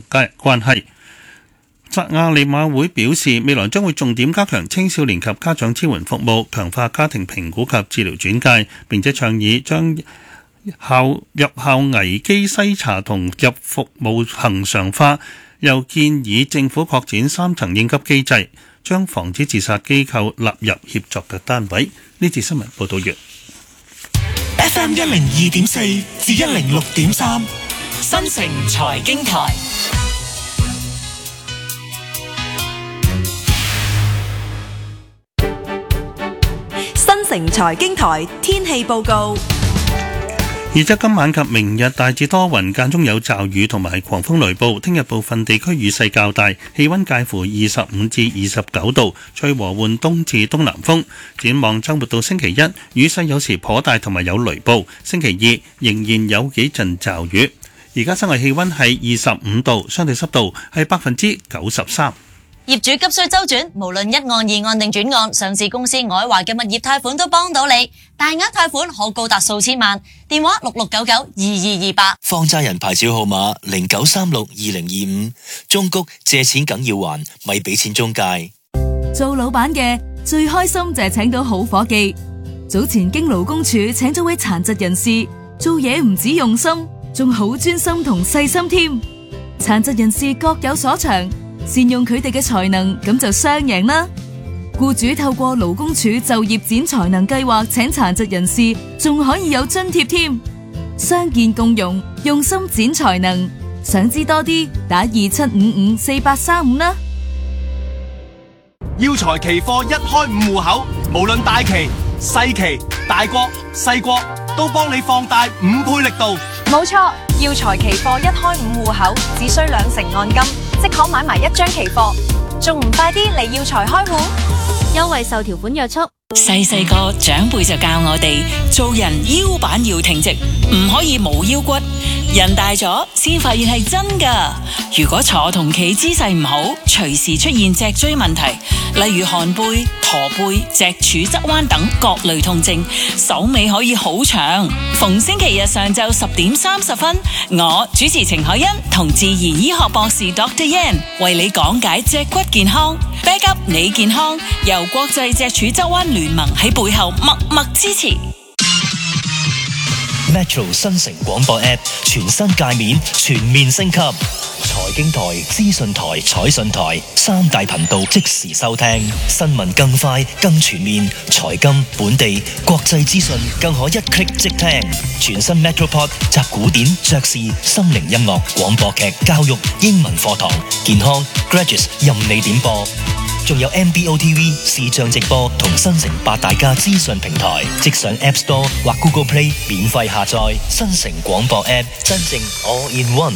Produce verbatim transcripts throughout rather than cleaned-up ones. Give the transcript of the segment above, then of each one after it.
關係。薩亞利馬會表示，未來將會重點加強青少年及家長支援服務，強化家庭評估及治療轉介，並且倡議將校入校危機篩查同入服務恆常化，又建議政府擴展三層應急機制，將防止自殺機構納入協作嘅單位。呢節新聞報道完。 F M 一零二點四至一零六點三，新城財經台。 新城財經台天氣報告。 預測今晚及明日大致多雲，間中有驟雨同埋狂風雷暴。聽日部分地區雨勢較大，氣溫介乎二十五至二十九度，吹和緩東至東南風。展望周末到星期一，雨勢有時頗大同埋有雷暴。星期二仍然有幾陣驟雨。而家室外氣溫係二十五度，相對濕度係百分之九十三。 業主急需周轉，無論一案、二案定轉案，上市公司愛華嘅物業貸款都幫到你，大額貸款可高達數千萬。電話六六九九二二二八。 放債人牌照號碼零九三六二零二五。中谷借錢梗要還，咪俾錢中介。 做老闆嘅最開心就係請到好伙計。早前經勞工處請咗位殘疾人士，做嘢唔止用心，仲好專心同細心添。殘疾人士各有所長，善用佢哋嘅才能，咁就雙贏啦！僱主透過勞工處就業展才能計劃請殘疾人士，仲可以有津貼添。傷健共融，用心展才能。想知多啲，打二七五五四八三五啦。 耀才期貨一開五戶口，無論大期、細期、大國、細國，都幫你放大五倍力度。 冇錯，耀才期貨一開五戶口，只需兩成按金，即可買埋一張期貨，仲唔快啲嚟耀才開戶？ 優惠受條款約束。 細細個長輩就教我哋做人腰板要挺直，唔可以冇腰骨。人大咗先發現係真噶。如果坐同企姿勢唔好，隨時出現脊椎問題，例如寒背、駝背、脊柱側彎等各類痛症，手尾可以好長。逢星期日上晝十點三十分，我主持程海欣同自然醫學博士 Doctor Yan 為你講解脊骨健康。Back up 你健康，由國際脊柱側彎聯盟喺背後默默支持。 Metro 新城廣播 App 全新界面，全面升級。財經台、資訊台、彩訊台三大頻道即時收聽，新聞更快更全面，財金、本地、國際資訊更可一 click 即聽。全新 Metropod 集古典、爵士、心靈音樂、廣播劇、教育、英文課堂、健康、Graduates 任你點播。仲有 M B O T V 視像直播同新城八大家資訊平台，即上 App Store 或 Google Play 免費下載新城廣播 App， 真正 All in One。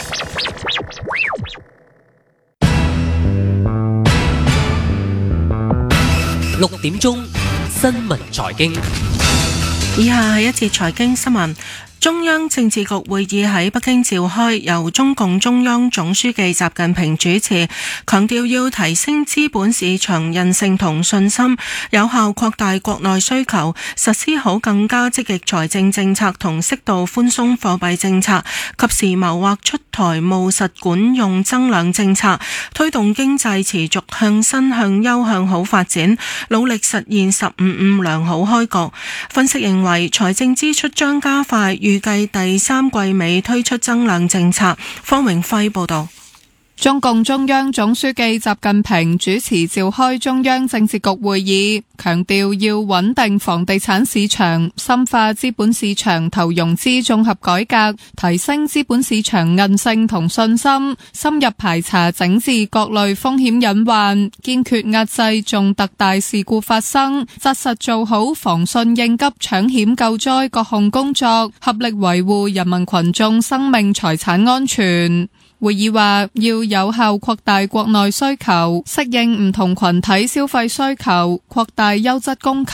六點鐘新聞財經， 以下係一節財經新聞。中央政治局會議喺北京召開，由中共中央總書記習近平主持，強調要提升資本市場韌性同信心，有效擴大國內需求，實施好更加積極財政政策同適度寬鬆貨幣政策，及時謀劃出台務實管用增量政策，推動經濟持續向新向優向好發展，努力實現十五五良好開局。分析認為，財政支出將加快，預計第三季尾推出增量政策。方榮輝報道。 中共中央總書記習近平主持召開中央政治局會議，強調要穩定房地產市場，深化資本市場投融資綜合改革，提升資本市場韌性同信心，深入排查整治各類風險隱患，堅決壓制重特大事故發生，紮實做好防汛應急搶險救災各項工作，合力維護人民群眾生命財產安全。會議話要有效擴大國內需求，適應唔同群體消費需求，擴大優質供給，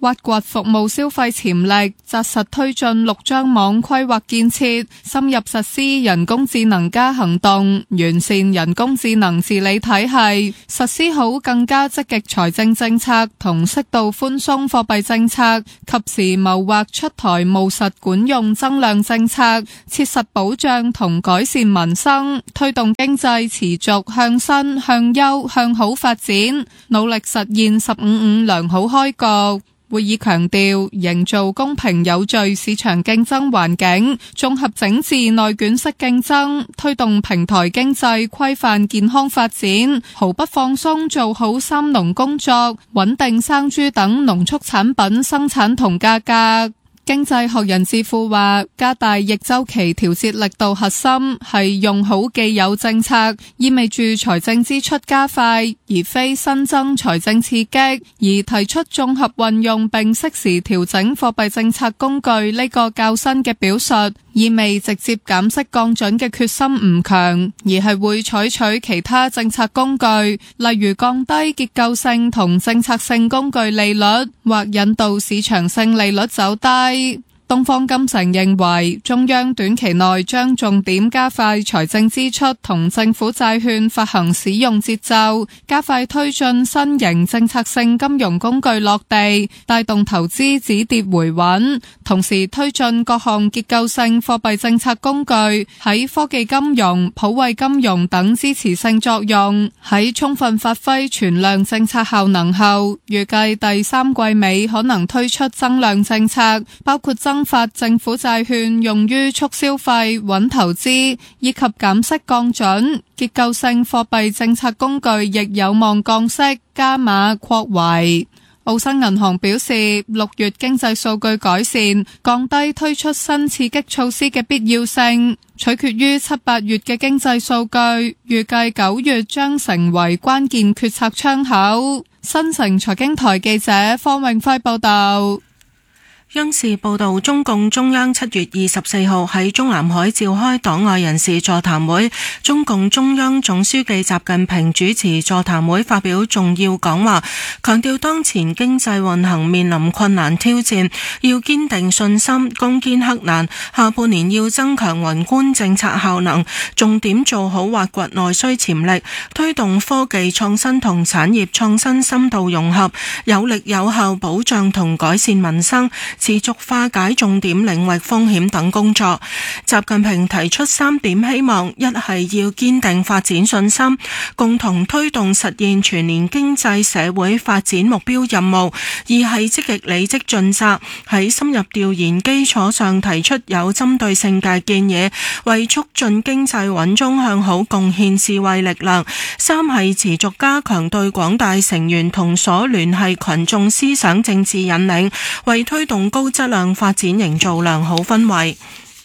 挖掘服務消費潛力，紮實推進陸張網規劃建設，深入實施人工智能加行動，完善人工智能治理體系，實施好更加積極財政政策同適度寬鬆貨幣政策，及時謀劃出台務實管用增量政策，切實保障同改善民生，推動經濟持續向新、向優、向好發展，努力實現十五五良好開局。會議強調，營造公平有序市場競爭環境，綜合整治內卷式競爭，推動平台經濟規範健康發展，毫不放鬆做好三農工作，穩定生豬等農畜產品生產同價格。經濟學人智庫話，加大逆周期調節力度核心係用好既有政策，意味住財政支出加快，而非新增財政刺激，而提出綜合運用並適時調整貨幣政策工具呢個較新嘅表述，意味直接減息降準嘅決心唔強，而係會採取其他政策工具，例如降低結構性同政策性工具利率，或引導市場性利率走低。東方金城認為，中央短期內將重點加快財政支出同政府債券發行使用節奏，加快推進新型政策性金融工具落地，帶動投資止跌回穩，同時推進各項結構性貨幣政策工具喺科技金融、普惠金融等支持性作用。喺充分發揮存量政策效能後，預計第三季尾可能推出增量政策，包括增發政府債券用於促消費、穩投資以及減息降準，結構性貨幣政策工具亦有望降息、加碼、擴圍。澳新銀行表示，六月經濟數據改善，降低推出新刺激措施嘅必要性，取決於七八月嘅經濟數據，預計九月將成為關鍵決策窗口。新城財經台記者方永輝報道。 央視報道，中共中央七月二十四號喺中南海召開黨外人士座談會，中共中央總書記習近平主持座談會，發表重要講話，強調當前經濟運行面臨困難挑戰，要堅定信心，攻堅克難。下半年要增強宏觀政策效能，重點做好挖掘內需潛力，推動科技創新同產業創新深度融合，有力有效保障同改善民生，持續化解重點領域風險等工作。習近平提出三點希望：一係要堅定發展信心，共同推動實現全年經濟社會發展目標任務；二係積極履職盡責，喺深入調研基礎上提出有針對性嘅建議，為促進經濟穩中向好貢獻智慧力量；三係持續加強對廣大成員同所聯繫群眾思想政治引領，為推動高質量發展營造良好氛圍。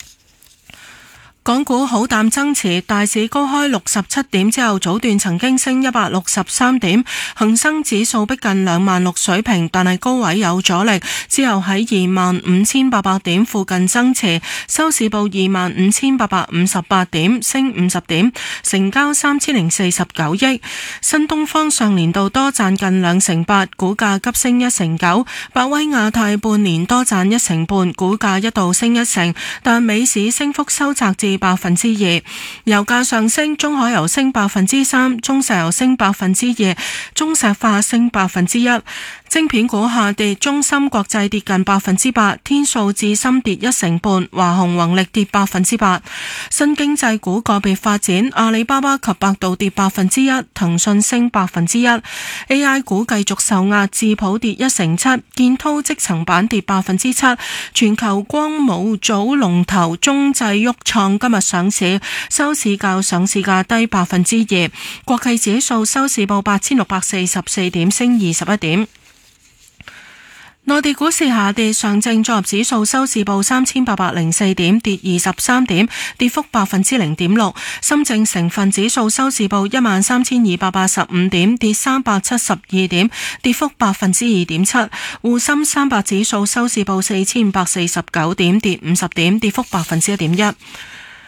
港股好淡爭持，大市高開六十七點之後，早段曾經升一百六十三點，恒生指數逼近兩萬六水平，但係高位有阻力，之後喺二萬五千八百點附近爭持，收市報二萬五千八百五十八點，升五十點，成交三千零四十九億。新東方上年度多賺近兩成八，股價急升一成九。百威亞太半年多賺一成半，股價一度升一成，但美市升幅收窄至百分之二。油價上升，中海油升百分之三，中石油升百分之二，中石化升百分之一。晶片股下跌，中芯國際跌近百分之八，天數智深跌一成半，華虹宏力跌百分之八。新經濟股個別發展，阿里巴巴及百度跌百分之一，騰訊升百分之一。A I 股繼續受壓，智譜跌一成七，建滔積層板跌百分之七。全球光模組龍頭中製旭創今日上市，收市較上市價低百分之二。國企指數收市報八千六百四十四點，升二十一點。內地股市下跌，上證綜合指數收市報三千八百零四點，跌二十三點，跌幅百分之零點六。深證成分指數收市報一萬三千二百八十五點，跌三百七十二點，跌幅百分之二點七。滬深三百指數收市報四千五百四十九點，跌五十點，跌幅百分之一點一。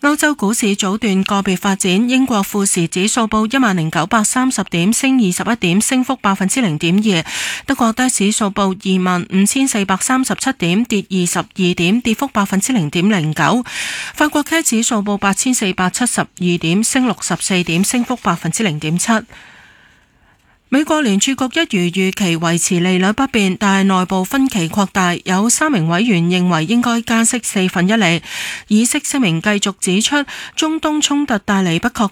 歐洲股市早段個別發展，英國富時指數報一萬零九百三十點，升二十一點，升幅百分之零點二。德國德指數報二萬五千四百三十七點，跌二十二點，跌幅百分之零點零九。法國 C A C 指數報八千四百七十二點，升六十四點，升幅百分之零點七。美國聯儲局一如預期維持利率不變，但係內部分歧擴大，有三名委員認為應該加息四分一厘。議息聲明繼續指出，中東衝突帶嚟不確